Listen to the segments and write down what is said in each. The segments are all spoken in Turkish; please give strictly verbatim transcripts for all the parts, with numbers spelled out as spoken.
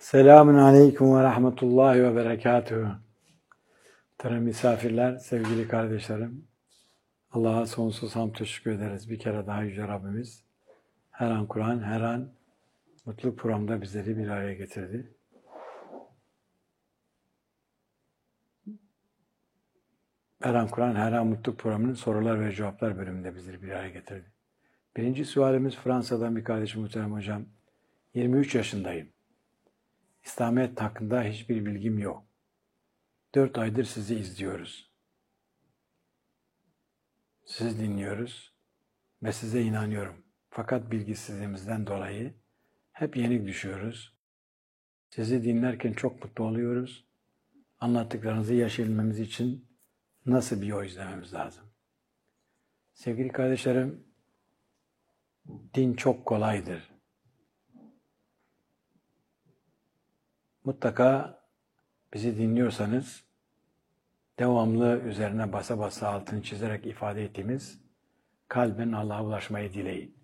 Selamun Aleyküm ve Rahmetullahi ve Berekatuhu. Muhterem misafirler, sevgili kardeşlerim, Allah'a sonsuz hamd teşekkür ederiz. Bir kere daha Yüce Rabbimiz her an Kur'an, her an mutlu programda bizleri bir araya getirdi. Her an Kur'an, her an mutlu programının sorular ve cevaplar bölümünde bizleri bir araya getirdi. Birinci sualimiz Fransa'dan bir kardeşim muhterem hocam. yirmi üç yaşındayım. İslamiyet hakkında hiçbir bilgim yok. Dört aydır sizi izliyoruz. Sizi dinliyoruz ve size inanıyorum. Fakat bilgisizliğimizden dolayı hep yenik düşüyoruz. Sizi dinlerken çok mutlu oluyoruz. Anlattıklarınızı yaşayabilmemiz için nasıl bir yol izlememiz lazım? Sevgili kardeşlerim, din çok kolaydır. Mutlaka bizi dinliyorsanız devamlı üzerine basa basa altını çizerek ifade ettiğimiz kalben Allah'a ulaşmayı dileyin.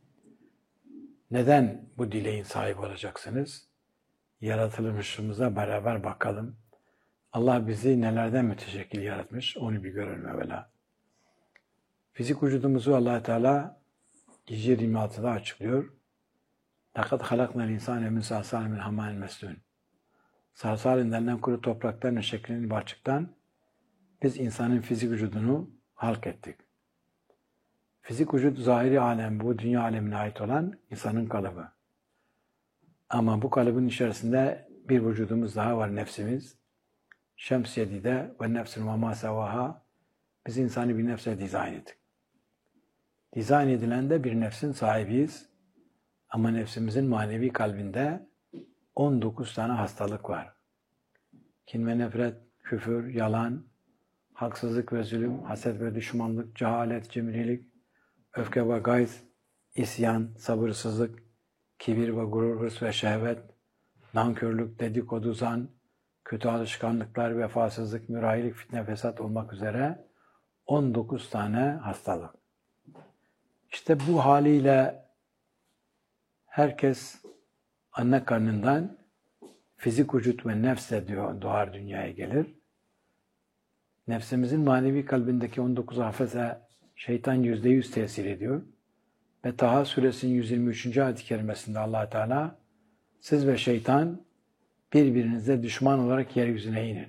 Neden bu dileğin sahibi olacaksınız? Yaratılmışımıza beraber bakalım. Allah bizi nelerden müteşekkil yaratmış, onu bir görelim evvela. Fizik vücudumuzu Allah Teala Hicr yirmi altıda açıklıyor. لَقَدْ خَلَقْنَا الْاِنْسَانَ مِنْ صَلْصَالٍ مِنْ حَمَّاءٍ مَسْنُونٍ Salsal denilen kuru topraktan ve şeklinin balçıktan biz insanın fizik vücudunu halk ettik. Fizik vücut zahiri alem, bu dünya alemine ait olan insanın kalıbı. Ama bu kalıbın içerisinde bir vücudumuz daha var, nefsimiz. Şems yedide ve nefsin ve ma sevaha, biz insanı bir nefse dizayn ettik. Dizayn edilen de bir nefsin sahibiyiz. Ama nefsimizin manevi kalbinde on dokuz tane hastalık var. Kin ve nefret, küfür, yalan, haksızlık ve zulüm, haset ve düşmanlık, cehalet, cimrilik, öfke ve gayz, isyan, sabırsızlık, kibir ve gurur, hırs ve şehvet, nankörlük, dedikodu, zan, kötü alışkanlıklar, vefasızlık, mürahilik, fitne, fesat olmak üzere on dokuz tane hastalık. İşte bu haliyle herkes anne karnından fizik vücut ve nefsle doğar, dünyaya gelir. Nefsimizin manevi kalbindeki on dokuz hafıza şeytan yüzde yüz tesir ediyor. Ve Taha suresinin yüz yirmi üçüncü ayet-i kerimesinde Allah Teala siz ve şeytan birbirinize düşman olarak yeryüzüne inin.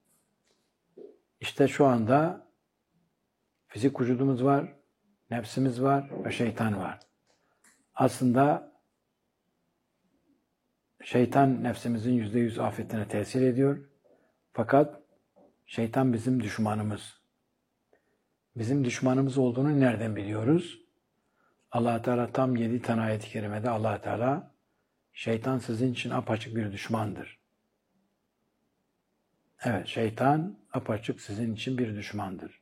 İşte şu anda fizik vücudumuz var, nefsimiz var ve şeytan var. Aslında şeytan nefsimizin yüzde yüz afetine tesir ediyor. Fakat şeytan bizim düşmanımız. Bizim düşmanımız olduğunu nereden biliyoruz? Allah Teala tam yedi tane ayet-i kerimede Allah Teala şeytan sizin için apaçık bir düşmandır. Evet, şeytan apaçık sizin için bir düşmandır.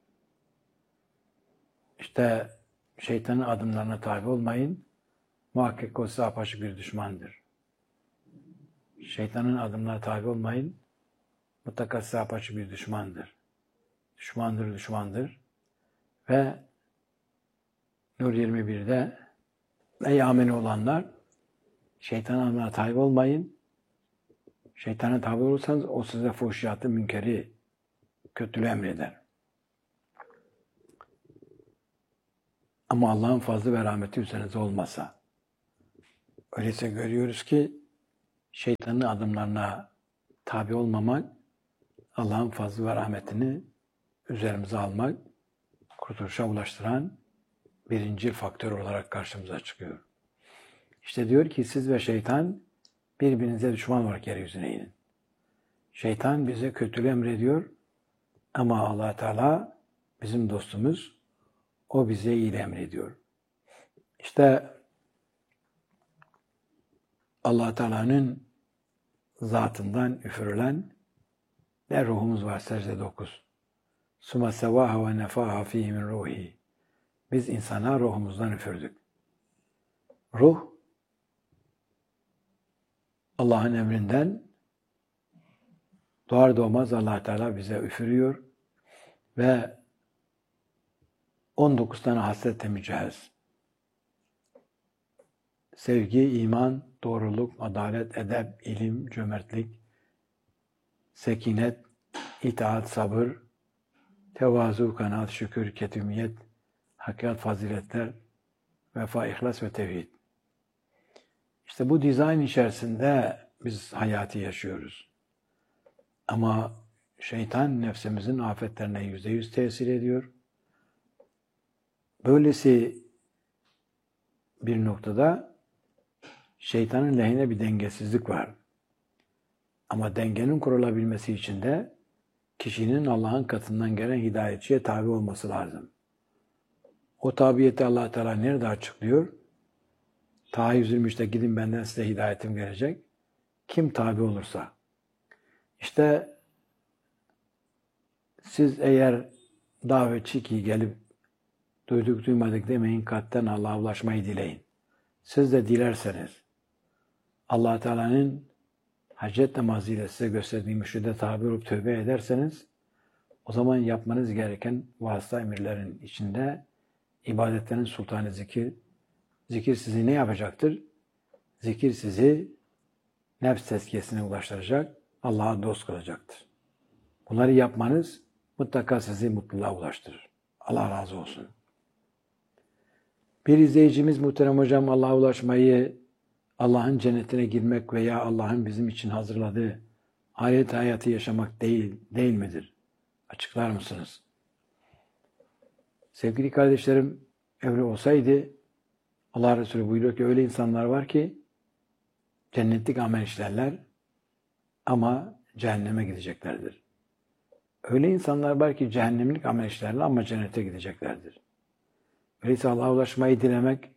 İşte şeytanın adımlarına tabi olmayın. Muhakkak o size apaçık bir düşmandır. Şeytanın adımlarına tabi olmayın. Mutlaka size apaçık bir düşmandır. Düşmandır, düşmandır. Ve Nur yirmi birde ey amene olanlar, şeytanın adımlarına tabi olmayın. Şeytana tabi olursanız o size fuhşiyatı, münkeri, kötülüğü emreder. Ama Allah'ın fazlı ve rahmeti üzerinize olmasa, öyleyse görüyoruz ki şeytanın adımlarına tabi olmamak, Allah'ın fazlı ve rahmetini üzerimize almak, kurtuluşa ulaştıran birinci faktör olarak karşımıza çıkıyor. İşte diyor ki siz ve şeytan birbirinize düşman olarak yeryüzüne inin. Şeytan bize kötülüğü emrediyor ama Allah Teala bizim dostumuz, o bize iyiliği emrediyor. İşte Allah Teala'nın zatından üfürülen ne ruhumuz var secde dokuz. Suma sevaha ve nefaha fihi min ruhi. Biz insana ruhumuzdan üfürdük. Ruh Allah'ın emrinden doğar doğmaz Allah Teala bize üfürüyor ve on dokuz tane hasletle mücehhez. Sevgi, iman, doğruluk, adalet, edep, ilim, cömertlik, sekinet, itaat, sabır, tevazu, kanaat, şükür, ketumiyet, hakikat, faziletler, vefa, ihlas ve tevhid. İşte bu dizayn içerisinde biz hayatı yaşıyoruz. Ama şeytan nefsimizin afetlerine yüzde yüz tesir ediyor. Böylesi bir noktada şeytanın lehine bir dengesizlik var. Ama dengenin kurulabilmesi için de kişinin Allah'ın katından gelen hidayetçiye tabi olması lazım. O tabiyeti Allah Teala nerede açıklıyor? Ta yüz yirmi üçte gidin benden size hidayetim gelecek. Kim tabi olursa. İşte siz eğer davetçi ki gelip duyduk duymadık demeyin, kalpten Allah'a ulaşmayı dileyin. Siz de dilerseniz Allah Teala'nın hacet namazıyla size gösterdiği mürşide tabi olup tövbe ederseniz o zaman yapmanız gereken vasıta emirlerin içinde ibadetlerin sultanı zikir. Zikir sizi ne yapacaktır? Zikir sizi nefs tezkiyesine ulaştıracak, Allah'a dost kılacaktır. Bunları yapmanız mutlaka sizi mutluluğa ulaştırır. Allah razı olsun. Bir izleyicimiz muhterem hocam Allah'a ulaşmayı, Allah'ın cennetine girmek veya Allah'ın bizim için hazırladığı ahiret hayatı yaşamak değil, değil midir? Açıklar mısınız? Sevgili kardeşlerim, öyle olsaydı Allah Resulü buyuruyor ki öyle insanlar var ki cennetlik amel işlerler ama cehenneme gideceklerdir. Öyle insanlar var ki cehennemlik amel işlerler ama cennete gideceklerdir. Öyleyse Allah'a ulaşmayı dilemek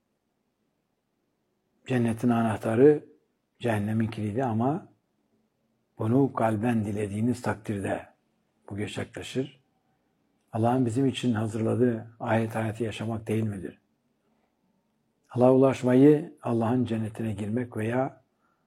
cennetin anahtarı, cehennemin kilidi ama bunu kalben dilediğiniz takdirde bu gerçekleşir. Allah'ın bizim için hazırladığı ahiret hayatı yaşamak değil midir? Allah'a ulaşmayı, Allah'ın cennetine girmek veya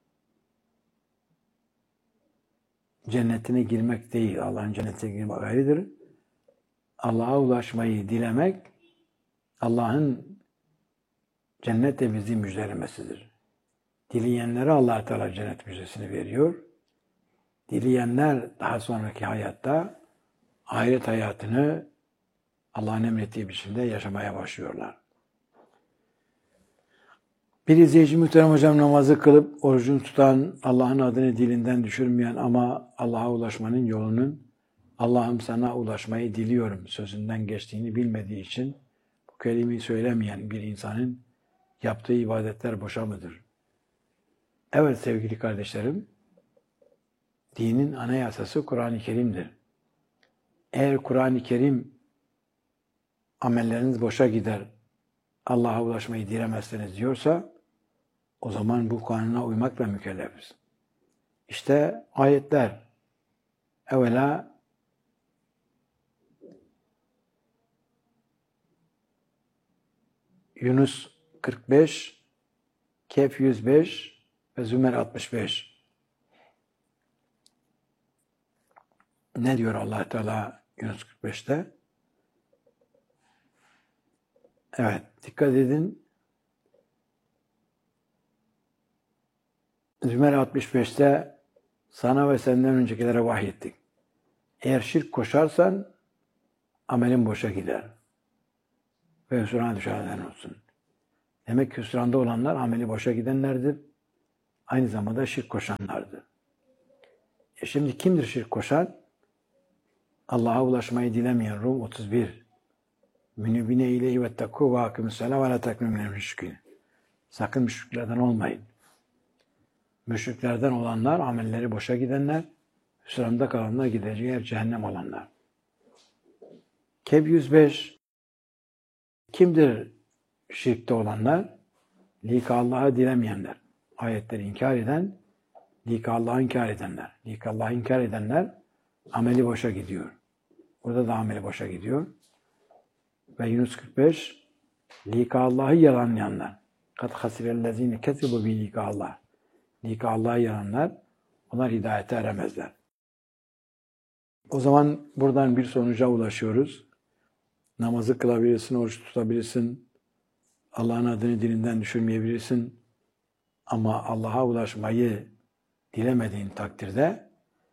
cennetine girmek değil, Allah'ın cennetine girmek ayrıdır. Allah'a ulaşmayı dilemek, Allah'ın cennette bizi müjdelemesidir. Dileyenlere Allah Teala cennet müjdesini veriyor. Dileyenler daha sonraki hayatta ahiret hayatını Allah'ın emrettiği biçimde yaşamaya başlıyorlar. Bir izleyici muhterem hocam namazı kılıp orucunu tutan, Allah'ın adını dilinden düşürmeyen ama Allah'a ulaşmanın yolunun Allah'ım sana ulaşmayı diliyorum sözünden geçtiğini bilmediği için bu kelimeyi söylemeyen bir insanın yaptığı ibadetler boşa mıdır? Evet sevgili kardeşlerim, dinin anayasası Kur'an-ı Kerim'dir. Eğer Kur'an-ı Kerim amelleriniz boşa gider, Allah'a ulaşmayı dilemezseniz diyorsa, o zaman bu kanuna uymakla mükellefiz. İşte ayetler, evvela Yunus kırk beş, Kehf yüz beş ve Zümer altmış beş. Ne diyor Allah Teala Yunus kırk beşte? Evet, dikkat edin. Zümer altmış beşte sana ve senden öncekilere vahyettik. Eğer şirk koşarsan amelin boşa gider. Ve hüsrana düşerler olsun. Demek ki hüsranda olanlar ameli boşa gidenlerdir. Aynı zamanda şirk koşanlardır. E şimdi kimdir şirk koşan? Allah'a ulaşmayı dilemeyen. Rum otuz bir. Münibine ileyhi vettekû ve akimüssâlâ ve lâ teknû minel müşrikîn. Sakın müşriklerden olmayın. Müşriklerden olanlar, amelleri boşa gidenler, hüsranda kalanlar, gideceği yer cehennem olanlar. Kehf yüz beş. Kimdir şirkte olanlar? Lika Allah'ı dilemeyenler. Ayetleri inkar eden, lika Allah'ı inkar edenler. Lika Allah'ı inkar edenler ameli boşa gidiyor. Burada da ameli boşa gidiyor. Ve Yunus kırk beş, lika Allah'ı yalanlayanlar. Kad hasirellezine kesibu bi lika Allah. Lika Allah'ı yalanlar, onlar hidayete eremezler. O zaman buradan bir sonuca ulaşıyoruz. Namazı kılabilirsin, oruç tutabilirsin, Allah'ın adını dilinden düşürmeyebilirsin. Ama Allah'a ulaşmayı dilemediğin takdirde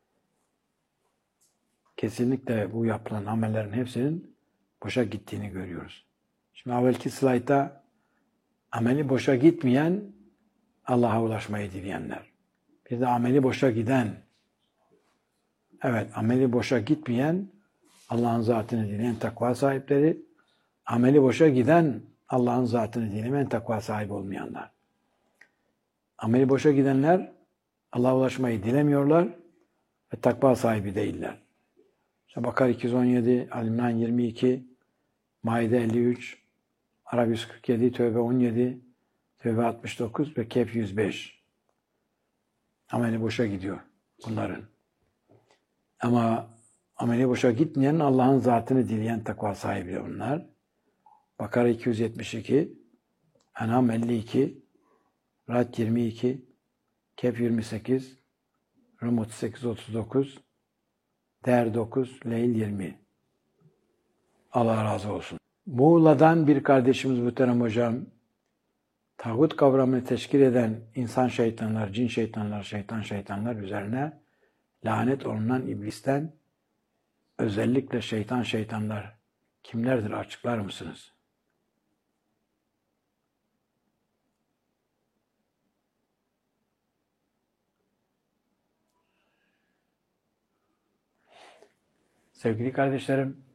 kesinlikle bu yapılan amellerin hepsinin boşa gittiğini görüyoruz. Şimdi evvelki slaytta ameli boşa gitmeyen Allah'a ulaşmayı dileyenler. Bir de ameli boşa giden, evet ameli boşa gitmeyen Allah'ın zatını dileyen takva sahipleri, ameli boşa giden Allah'ın zatını dilemeyen takva sahibi olmayanlar. Ameli boşa gidenler Allah'a ulaşmayı dilemiyorlar ve takva sahibi değiller. İşte Bakara iki yüz on yedi, Ali-İmran yirmi iki, Maide elli üç, Arap yüz kırk yedi, Tevbe on yedi, Tevbe altmış dokuz ve Kehf yüz beş. Ameli boşa gidiyor bunların. Ama ameli boşa gitmeyen Allah'ın zatını dileyen takva sahibi onlar. Bakara iki yüz yetmiş iki, En'am elli iki, Ra'd yirmi iki, Kehf yirmi sekiz, Rum otuz sekiz otuz dokuz, Değer dokuz, Leyl yirmi. Allah razı olsun. Muğla'dan bir kardeşimiz Muhterem Hocam, tağut kavramını teşkil eden insan şeytanlar, cin şeytanlar, şeytan şeytanlar üzerine lanet olunan iblisten, özellikle şeytan şeytanlar kimlerdir açıklar mısınız? Sevgili kardeşlerim,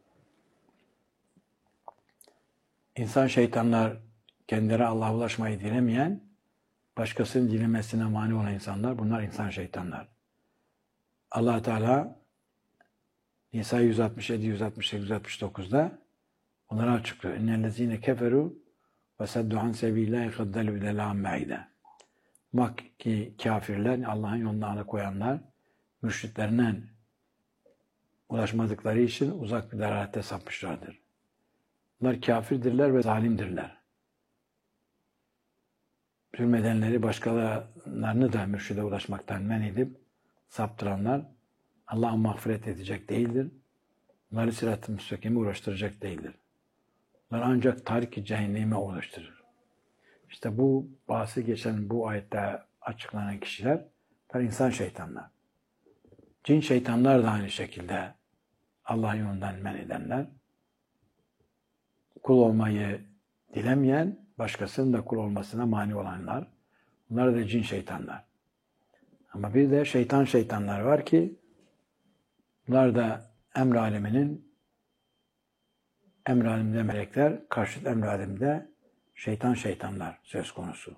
insan şeytanlar kendileri Allah'a ulaşmayı dilemeyen, başkasının dilemesine mani olan insanlar, bunlar insan şeytanlar. Allah Teala Nisa yüz altmış yedi, yüz altmış sekiz, yüz altmış dokuzda onları açıklıyor. İnnellezîne keferu ve seddu an sebîlâhi kaddalû delâ'n ba'îdâ. Muhakkak ki kafirler, Allah'ın yoluna alıkoyanlar, mürşitlerinden ulaşmadıkları için uzak bir dalalete sapmışlardır. Bunlar kafirdirler ve zalimdirler. Zulmedenleri, başkalarını da mürşide ulaşmaktan men edip saptıranlar Allah'a mağfiret edecek değildir. Bunları sırat-ı müstakime uğraştıracak değildir. Bunlar ancak tarik-i cehenneme ulaştırır. İşte bu bahsi geçen bu ayette açıklanan kişiler insan şeytanlar. Cin şeytanlar da aynı şekilde Allah'ın yolundan men edenler, kul olmayı dilemeyen, başkasının da kul olmasına mani olanlar, bunlar da cin şeytanlar. Ama bir de şeytan şeytanlar var ki, bunlar da emr aleminin, emr aleminde melekler, karşıt emr aleminde şeytan şeytanlar söz konusu.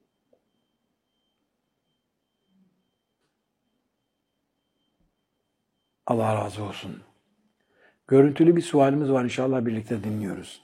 Allah razı olsun. Görüntülü bir sualimiz var, inşallah birlikte dinliyoruz.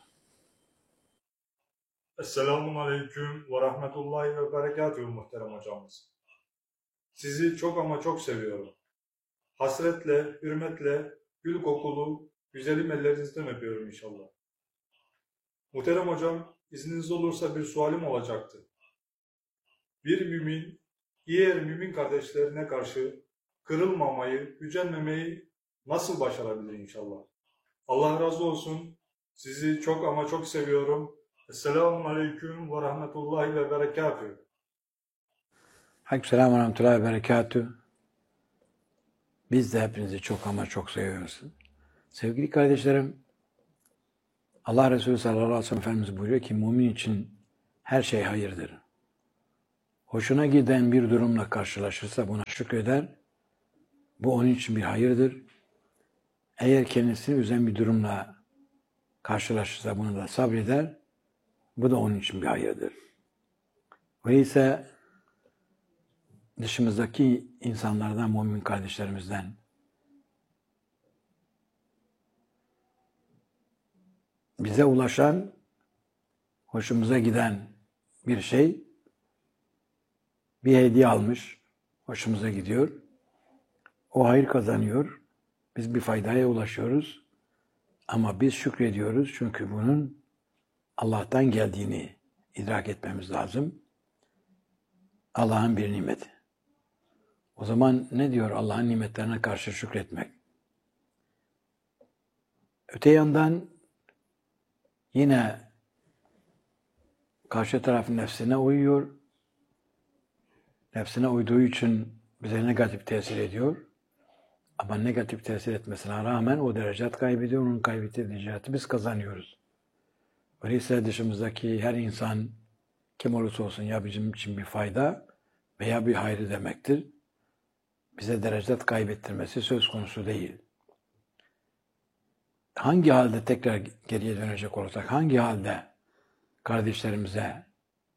Esselamun Aleyküm ve Rahmetullahi ve Berekatuhu muhterem hocamız. Sizi çok ama çok seviyorum. Hasretle, hürmetle, gül kokulu, güzelim ellerinizden öpüyorum inşallah. Muhterem hocam, izniniz olursa bir sualim olacaktı. Bir mümin, diğer mümin kardeşlerine karşı kırılmamayı, gücenmemeyi nasıl başarabilir inşallah? Allah razı olsun. Sizi çok ama çok seviyorum. Esselamun Aleyküm ve Rahmetullahi ve Berekatuhu. Aleykümselam ve Rahmetullahi ve Berekatuhu. Biz de hepinizi çok ama çok seviyoruz. Sevgili kardeşlerim, Allah Resulü sallallahu aleyhi ve sellem Efendimiz buyuruyor ki mümin için her şey hayırdır. Hoşuna giden bir durumla karşılaşırsa buna şükreder. Bu onun için bir hayırdır. Eğer kendisini üzen bir durumla karşılaşırsa bunu da sabreder. Bu da onun için bir hayırdır. Öyleyse dışımızdaki insanlardan, mümin kardeşlerimizden bize ulaşan, hoşumuza giden bir şey, bir hediye almış, hoşumuza gidiyor. O hayır kazanıyor. Biz bir faydaya ulaşıyoruz. Ama biz şükrediyoruz çünkü bunun Allah'tan geldiğini idrak etmemiz lazım. Allah'ın bir nimeti. O zaman ne diyor Allah'ın nimetlerine karşı şükretmek? Öte yandan yine karşı tarafın nefsine uyuyor. Nefsine uyduğu için bize negatif tesir ediyor. Ama negatif tesir etmesine rağmen o derecat kaybediyor. Onun kaybettiği derecatı biz kazanıyoruz. Öyleyse dışımızdaki her insan kim olursa olsun ya bizim için bir fayda veya bir hayrı demektir. Bize derecat kaybettirmesi söz konusu değil. Hangi halde tekrar geriye dönecek olursak, hangi halde kardeşlerimize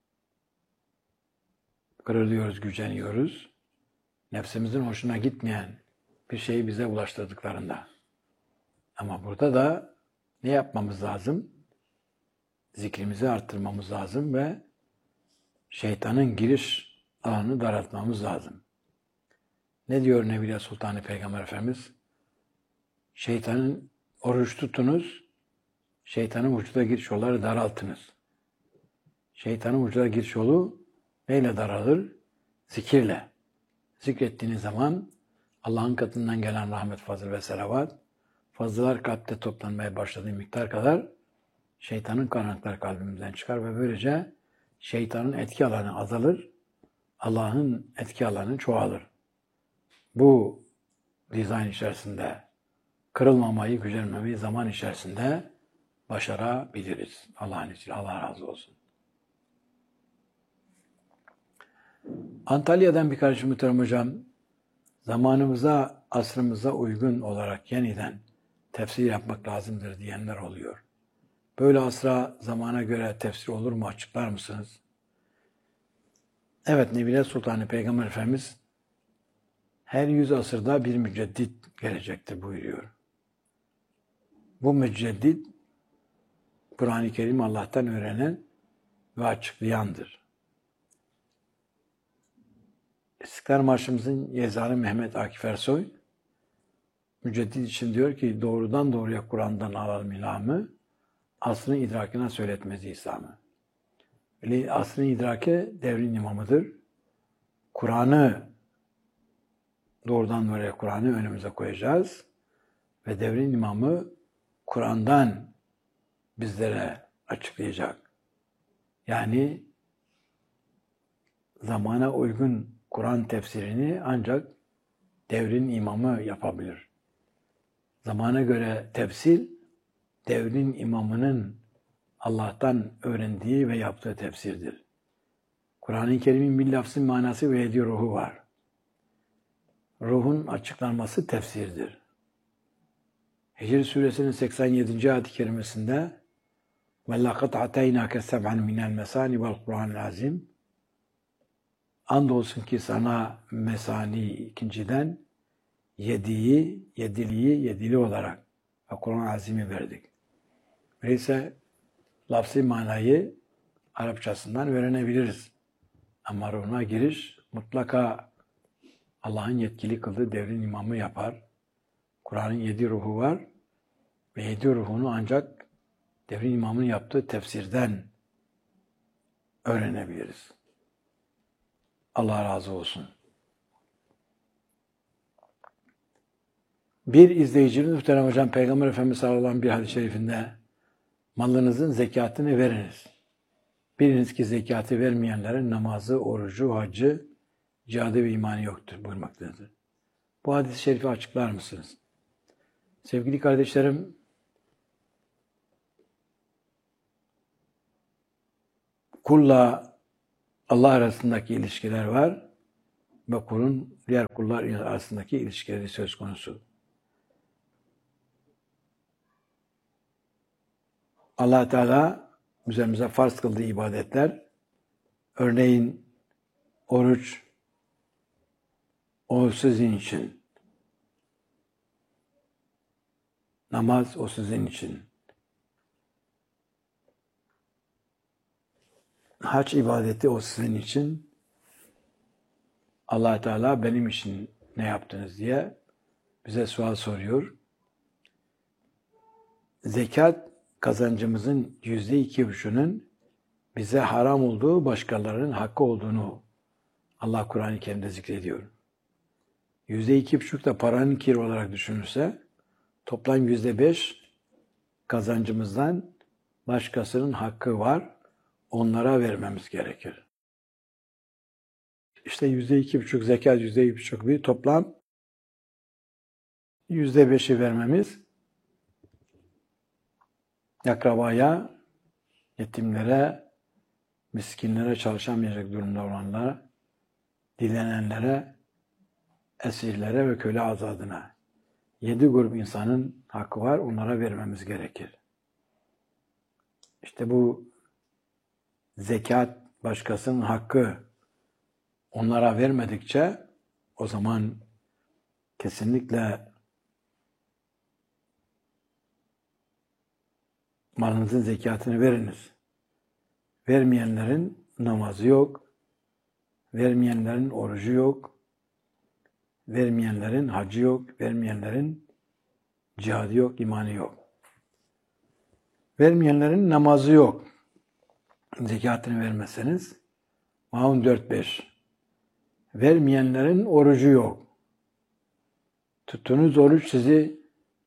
kırılıyoruz, güceniyoruz? Nefsimizin hoşuna gitmeyen bir şeyi bize ulaştırdıklarında. Ama burada da ne yapmamız lazım? Zikrimizi arttırmamız lazım ve şeytanın giriş alanını daraltmamız lazım. Ne diyor Nebile Sultanı Peygamber Efendimiz? Şeytanın oruç tutunuz, şeytanın vücuda giriş yolları daraltınız. Şeytanın vücuda giriş yolu neyle daralır? Zikirle. Zikrettiğiniz zaman Allah'ın katından gelen rahmet, fazıl ve selavat, fazlalar kalpte toplanmaya başladığı miktar kadar şeytanın karanlıkları kalbimizden çıkar ve böylece şeytanın etki alanı azalır, Allah'ın etki alanı çoğalır. Bu dizayn içerisinde kırılmamayı, gücenmemeyi zaman içerisinde başarabiliriz. Allah'ın için, Allah razı olsun. Antalya'dan bir kardeşim muhterem hocam, zamanımıza, asrımıza uygun olarak yeniden tefsir yapmak lazımdır diyenler oluyor. Böyle asra, zamana göre tefsir olur mu? Açıklar mısınız? Evet, Nebile Sultanı Peygamber Efendimiz her yüz asırda bir müceddit gelecektir buyuruyor. Bu müceddit, Kur'an-ı Kerim Allah'tan öğrenen ve açıklayandır. İstiklal Marşımızın yazarı Mehmet Akif Ersoy, müceddit için diyor ki, doğrudan doğruya Kur'an'dan alalım ilhamı, aslını idrakına söyletmez İslam'ı. Öyle aslını idraki devrin imamıdır. Kur'an'ı doğrudan doğruya Kur'an'ı önümüze koyacağız ve devrin imamı Kur'an'dan bizlere açıklayacak. Yani zamana uygun Kur'an tefsirini ancak devrin imamı yapabilir. Zamana göre tefsir, devrin imamının Allah'tan öğrendiği ve yaptığı tefsirdir. Kur'an-ı Kerim'in bir lafzın manası ve hediye ruhu var. Ruhun açıklanması tefsirdir. Hicr Suresinin seksen yedinci ayet-i kerimesinde وَلَّقَدْ عَتَيْنَاكَ سَبْعًا مِنَ الْمَسَانِ وَالْقُرْآنِ الْعَظِيمِ Andolsun ki sana mesani ikinciden yediği, yediliği, yedili olarak ve Kur'an-ı Azim'i verdik. Öyleyse lafzi manayı Arapçasından öğrenebiliriz. Ama ruhuna giriş mutlaka Allah'ın yetkili kıldığı devrin imamı yapar. Kur'an'ın yedi ruhu var ve yedi ruhunu ancak devrin imamının yaptığı tefsirden öğrenebiliriz. Allah razı olsun. Bir izleyicimiz muhterem hocam Peygamber Efendimiz sallallahu aleyhi ve sellem bir hadis-i şerifinde malınızın zekatını veriniz. Biliniz ki zekatı vermeyenlerin namazı, orucu, hacı, cihadı ve imanı yoktur buyurmaktadır. Bu hadis-i şerifi açıklar mısınız? Sevgili kardeşlerim, kulla Allah arasındaki ilişkiler var ve kulun diğer kullar arasındaki ilişkileri söz konusu. Allah Teala üzerimize farz kıldığı ibadetler, örneğin oruç, o sizin için. Namaz o sizin için. Hac ibadeti o sizin için. Allah Teala benim için ne yaptınız diye bize sual soruyor. Zekat kazancımızın yüzde iki buçuğunun bize haram olduğu, başkalarının hakkı olduğunu Allah Kur'an-ı Kerim'de zikrediyor. Yüzde iki buçuk da paranın kiri olarak düşünülse, toplam yüzde beş kazancımızdan başkasının hakkı var, onlara vermemiz gerekir. işte yüzde iki buçuk zekat, yüzde iki buçuk bir toplam yüzde beşi vermemiz akrabaya, yetimlere, miskinlere, çalışamayacak durumda olanlara, dilenenlere, esirlere ve köle azadına. Yedi grup insanın hakkı var, onlara vermemiz gerekir. İşte bu zekat başkasının hakkı onlara vermedikçe o zaman kesinlikle malınızın zekatını veriniz. Vermeyenlerin namazı yok, vermeyenlerin orucu yok, vermeyenlerin hacı yok, vermeyenlerin cihadı yok, imanı yok. Vermeyenlerin namazı yok. Zekatını vermezseniz Maun dört beş. Vermeyenlerin orucu yok. Tuttuğunuz oruç sizi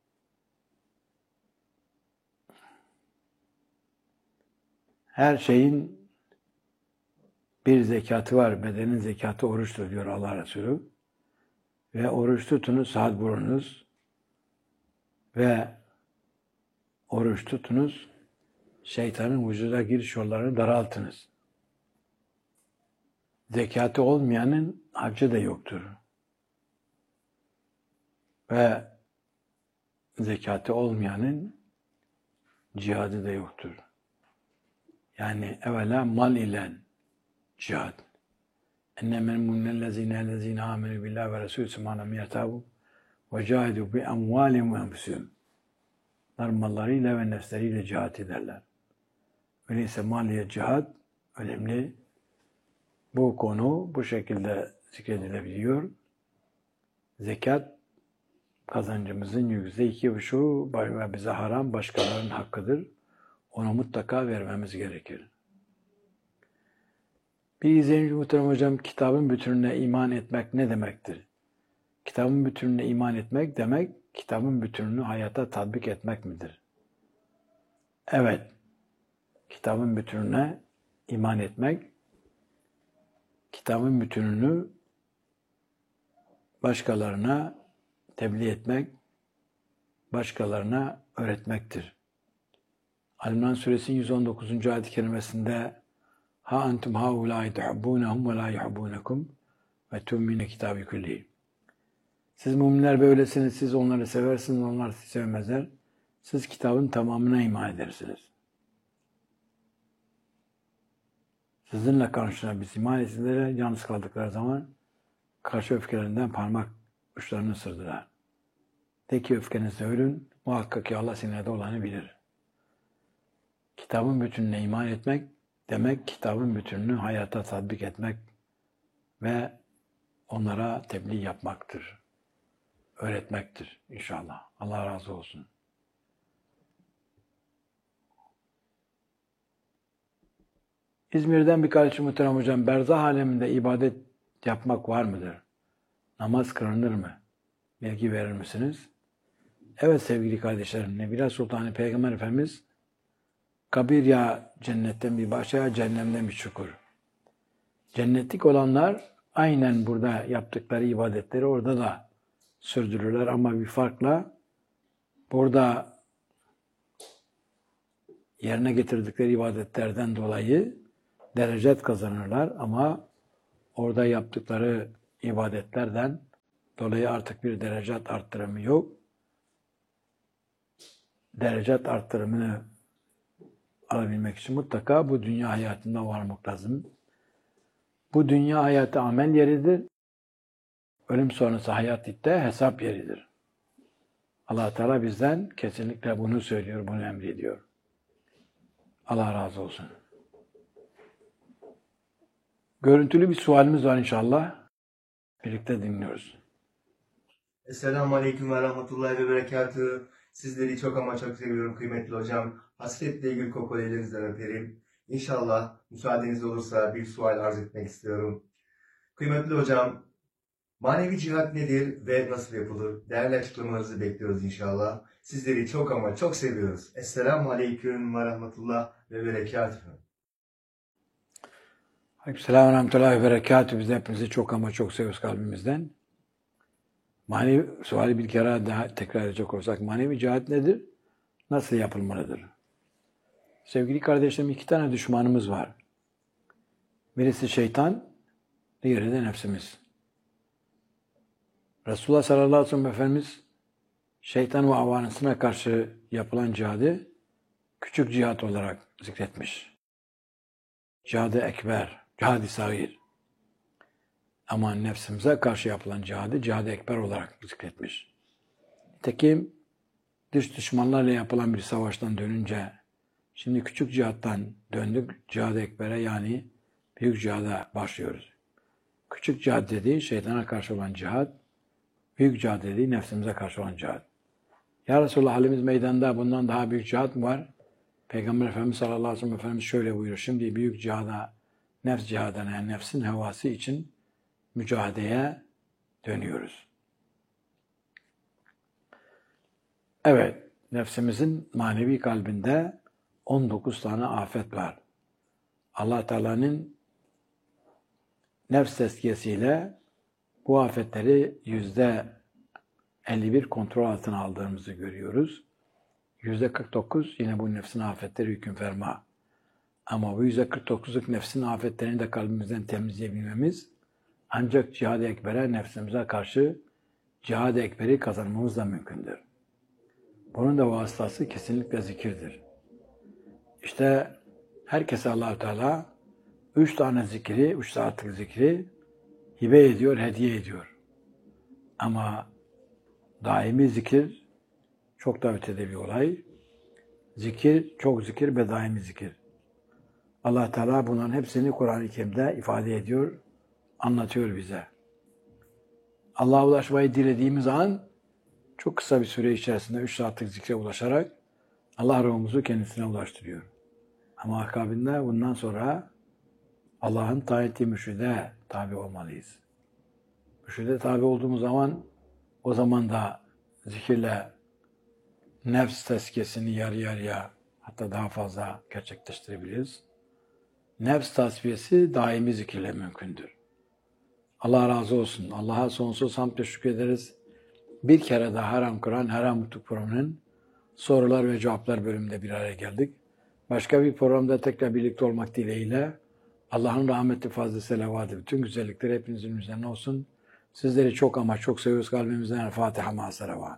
her şeyin bir zekatı var. Bedenin zekatı oruçtur diyor Allah Resulü. Ve oruç tutunuz, saat vurunuz ve oruç tutunuz, şeytanın vücuda giriş yollarını daraltınız. Zekatı olmayanın haccı da yoktur. Ve zekatı olmayanın cihadı da yoktur. Yani evvela mal ile cihad. Ennemel mu'minellezine ellezine amenu billahi ve resulü sübhane miyetabu ve cahidu bi amvalim ve enfusihim. Onlar mallarıyla ve nefsleriyle cihad ederler. Öyleyse maliye cihad önemli. Bu konu bu şekilde zikredilebiliyor. Zekat kazancımızın yüzde iki buçuğu ve bize haram, başkalarının hakkıdır. Onu mutlaka vermemiz gerekir. Bir izleyici muhterem hocam, kitabın bütününe iman etmek ne demektir? Kitabın bütününe iman etmek demek, kitabın bütününü hayata tatbik etmek midir? Evet, kitabın bütününe iman etmek, kitabın bütününü başkalarına tebliğ etmek, başkalarına öğretmektir. Al-İmran Suresinin yüz on dokuzuncu ayet-i kerimesinde Ha entum haulâi tuhibbûnehum ve lâ yuhibbûnekum ve tu'mine kitâbi küllihi. Siz müminler böylesiniz, siz onları seversiniz, onlar sizi sevmezler. Siz kitabın tamamına iman edersiniz. Sizinle karşına biz iman etsinler, yalnız kaldıkları zaman karşı öfkelerinden parmak uçlarını ısırdılar. De ki öfkenizle ölün, muhakkak ki Allah sinirde olanı bilir. Kitabın bütününe iman etmek demek, kitabın bütününü hayata tatbik etmek ve onlara tebliğ yapmaktır. Öğretmektir inşallah. Allah razı olsun. İzmir'den bir kardeşim muhterem hocam, berzah aleminde ibadet yapmak var mıdır? Namaz kılınır mı? Bilgi verir misiniz? Evet sevgili kardeşlerim, Nebila Sultanı Peygamber Efendimiz kabir ya cennetten bir bahçe ya cehennemden bir çukur. Cennetlik olanlar aynen burada yaptıkları ibadetleri orada da sürdürürler ama bir farkla burada yerine getirdikleri ibadetlerden dolayı derecet kazanırlar ama orada yaptıkları ibadetlerden dolayı artık bir derecet arttırımı yok. Derecet arttırımını alabilmek için mutlaka bu dünya hayatında varmak lazım. Bu dünya hayatı amel yeridir. Ölüm sonrası hayat de hesap yeridir. Allah Teala bizden kesinlikle bunu söylüyor, bunu emrediyor. Allah razı olsun. Görüntülü bir sualimiz var inşallah. Birlikte dinliyoruz. Esselamu Aleyküm ve Rahmetullahi ve Berekatühü. Sizleri çok ama çok seviyorum kıymetli hocam. Hasretle gül kokulu ellerinizden öperim. İnşallah müsaadeniz olursa bir sual arz etmek istiyorum. Kıymetli hocam, manevi cihat nedir ve nasıl yapılır? Değerli açıklamalarınızı bekliyoruz inşallah. Sizleri çok ama çok seviyoruz. Esselamu Aleyküm ve Rahmetullah ve Berekatühü. Aleykümselam ve rahmetullahi ve berekatü. Biz de hepinizi çok ama çok seviyoruz kalbimizden. Manevi suali bir kere daha tekrar edecek olursak, manevi cihat nedir? Nasıl yapılmalıdır? Sevgili kardeşlerim, iki tane düşmanımız var. Birisi şeytan, diğeri de nefsimiz. Resulullah sallallahu aleyhi ve sellem Efendimiz, şeytan ve avanısına karşı yapılan cihadı küçük cihat olarak zikretmiş. Cihad-ı ekber, cihad-ı sagir. Ama nefsimize karşı yapılan cihadı cihad-ı ekber olarak zikretmiş. Nitekim dış düşmanlarla yapılan bir savaştan dönünce, şimdi küçük cihattan döndük cihad-ı ekbere, yani büyük cihada başlıyoruz. Küçük cihad dediği şeytana karşı olan cihad, büyük cihad dediği nefsimize karşı olan cihad. Ya Resulallah, halimiz meydanda bundan daha büyük cihad mı var? Peygamber Efendimiz sallallahu aleyhi ve sellem Efendimiz şöyle buyuruyor. Şimdi büyük cihada, nefs cihadına, yani nefsin hevası için mücadeleye dönüyoruz. Evet, nefsimizin manevi kalbinde on dokuz tane afet var. Allah Teala'nın nefs tezkiyesiyle bu afetleri yüzde elli bir kontrol altına aldığımızı görüyoruz. Yüzde kırk dokuz yine bu nefsin afetleri hüküm ferma. Ama bu yüzde kırk dokuzluk nefsin afetlerini de kalbimizden temizleyebilmemiz ancak cihad-ı ekbere, nefsimize karşı cihad-ı ekberi kazanmamız da mümkündür. Bunun da vasıtası kesinlikle zikirdir. İşte herkese Allah-u Teala üç tane zikri, üç saatlik zikri hibe ediyor, hediye ediyor. Ama daimi zikir çok da ötede bir olay. Zikir, çok zikir ve daimi zikir. Allah Teala bunların hepsini Kur'an-ı Kerim'de ifade ediyor, anlatıyor bize. Allah'a ulaşmayı dilediğimiz an çok kısa bir süre içerisinde üç saatlik zikre ulaşarak Allah ruhumuzu kendisine ulaştırıyor. Ama akabinde bundan sonra Allah'ın tayin ettiği mürşide tabi olmalıyız. Mürşide tabi olduğumuz zaman o zaman da zikirle nefs tezkiyesini yarı yarıya, hatta daha fazla gerçekleştirebiliriz. Nefs tasfiyesi daimi zikirle mümkündür. Allah razı olsun. Allah'a sonsuz hamd ve şükrederiz. Bir kere daha Haram Kur'an, Haram Mutluluk programının sorular ve cevaplar bölümünde bir araya geldik. Başka bir programda tekrar birlikte olmak dileğiyle Allah'ın rahmeti, fazlı selavatı, bütün güzellikleri hepinizin üzerine olsun. Sizleri çok ama çok seviyoruz kalbimizden. Fatiha ma salavat.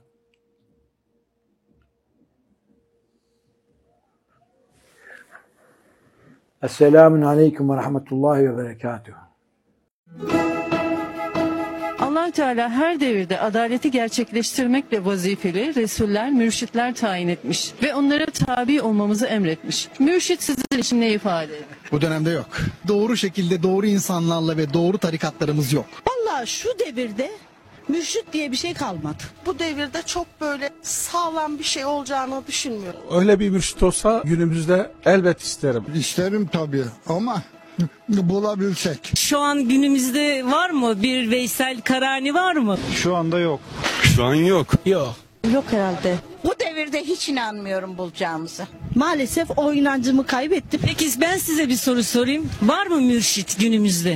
Esselamun aleyküm ve rahmetullahi ve berekatuhu. Allah Teala her devirde adaleti gerçekleştirmekle vazifeli resuller, mürşitler tayin etmiş ve onlara tabi olmamızı emretmiş. Mürşit sizin için ne ifade eder? Bu dönemde yok. Doğru şekilde doğru insanlarla ve doğru tarikatlarımız yok. Vallahi şu devirde mürşit diye bir şey kalmadı. Bu devirde çok böyle sağlam bir şey olacağını düşünmüyorum. Öyle bir mürşit olsa günümüzde elbet isterim. İsterim tabii ama bulabilsek. Şu an günümüzde var mı bir Veysel Karani, var mı? Şu anda yok. Şu an yok. Yok. Yok herhalde. Bu devirde hiç inanmıyorum bulacağımıza. Maalesef o inancımı kaybettim. Peki ben size bir soru sorayım. Var mı mürşit günümüzde?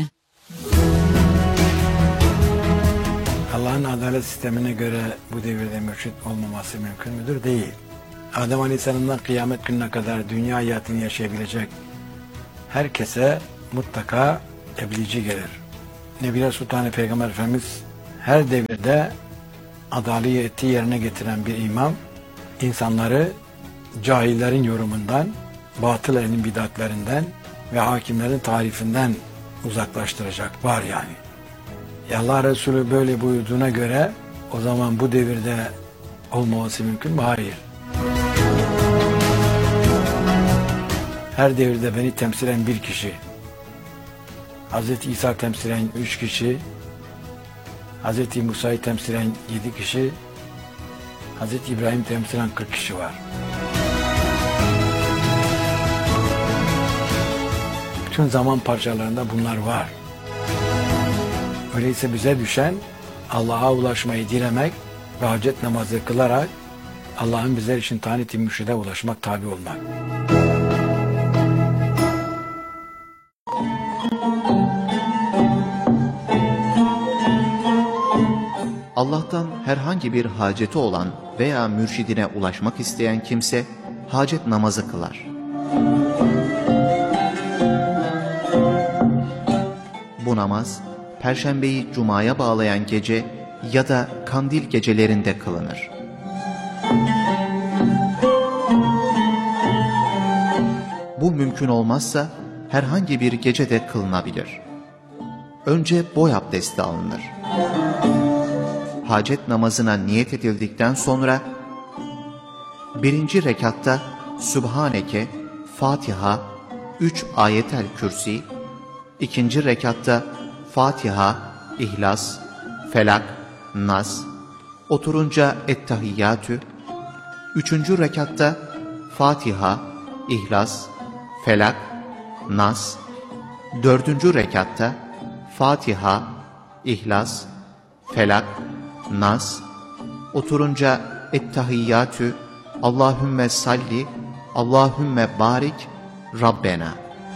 Allah'ın adalet sistemine göre bu devirde mürşit olmaması mümkün müdür? Değil. Adem Aleyhisselam'dan kıyamet gününe kadar dünya hayatını yaşayabilecek herkese mutlaka tebliğci gelir. Nebiler Sultanı Peygamber Efendimiz her devirde adaleti yerine getiren bir imam, insanları cahillerin yorumundan, batıl ehlin bidatlerinden ve hakimlerin tarifinden uzaklaştıracak var yani. Ya Allah Resulü böyle buyurduğuna göre o zaman bu devirde olmaması mümkün mü? Hayır. Her devirde beni temsilen bir kişi, Hazreti İsa temsilen üç kişi, Hazreti Musa'yı temsilen yedi kişi, Hazreti İbrahim temsilen kırk kişi var. Bütün zaman parçalarında bunlar var. Öyleyse bize düşen Allah'a ulaşmayı dilemek ve hacet namazı kılarak Allah'ın bizler için tayin ettiği mürşide ulaşmak, tabi olmak. Allah'tan herhangi bir haceti olan veya mürşidine ulaşmak isteyen kimse hacet namazı kılar. Bu namaz, Perşembeyi Cuma'ya bağlayan gece ya da kandil gecelerinde kılınır. Bu mümkün olmazsa herhangi bir gecede kılınabilir. Önce boy abdesti alınır. Hacet namazına niyet edildikten sonra birinci rekatta Sübhaneke, Fatiha, üç ayetel kürsi, ikinci rekatta Fatiha, İhlas, Felak, Nas, oturunca Ettehiyyatü, üçüncü rekatta Fatiha, İhlas, Felak, Nas, dördüncü rekatta Fatiha, İhlas, Felak, Nas, oturunca Ettehiyyatü, Allahümme salli, Allahümme barik, Rabbena.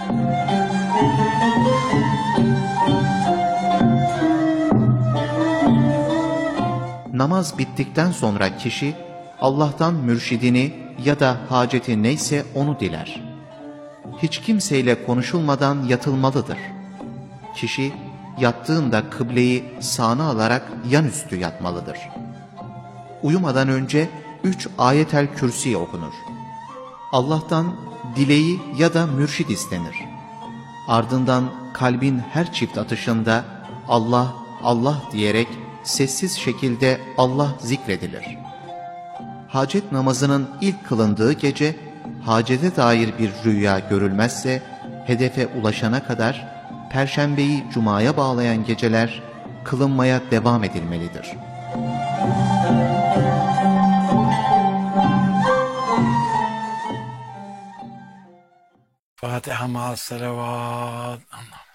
Namaz bittikten sonra kişi Allah'tan mürşidini ya da haceti neyse onu diler. Hiç kimseyle konuşulmadan yatılmalıdır. Kişi yattığında kıbleyi sağına alarak yanüstü yatmalıdır. Uyumadan önce üç ayetel kürsi okunur. Allah'tan dileği ya da mürşid istenir. Ardından kalbin her çift atışında Allah, Allah diyerek sessiz şekilde Allah zikredilir. Hacet namazının ilk kılındığı gece, hacete dair bir rüya görülmezse, hedefe ulaşana kadar Perşembeyi Cuma'ya bağlayan geceler kılınmaya devam edilmelidir. Fatiha ma'as salavat.